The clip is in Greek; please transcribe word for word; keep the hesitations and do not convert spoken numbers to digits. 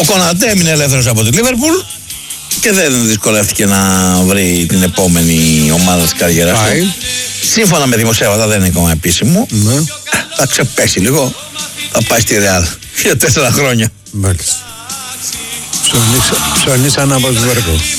Ο Κονατέ έμεινε ελεύθερος από τη Λίβερπουλ και δεν δυσκολεύτηκε να βρει την επόμενη ομάδα της καριέρας του. Σύμφωνα με δημοσιεύματα, δεν είναι ακόμα επίσημο. Ναι. Θα ξεπέσει λίγο. Θα πάει στη Ρεάλ για τέσσερα χρόνια. Μάλιστα. Ψωνίσαν από το Βέρκο.